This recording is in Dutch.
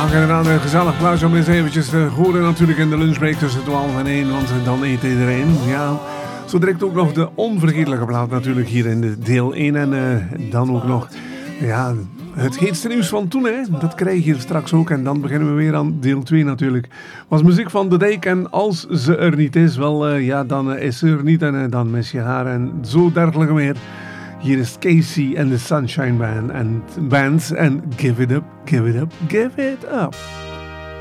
Ach, inderdaad, een gezellig plaatje om eens eventjes te horen natuurlijk in de lunchbreak tussen 12 en 1, want dan eet iedereen. Ja, zo direct ook nog de onvergetelijke plaat natuurlijk hier in de deel 1 en dan ook nog, ja, het heetste nieuws van toen, hè. Dat krijg je hier straks ook en dan beginnen we weer aan deel 2 natuurlijk. Was muziek van De Dijk en als ze er niet is, wel, ja, dan is ze er niet en dan mis je haar en zo dergelijke meer. Hier is Casey en de Sunshine Band en Give It Up, Give It Up, Give It Up.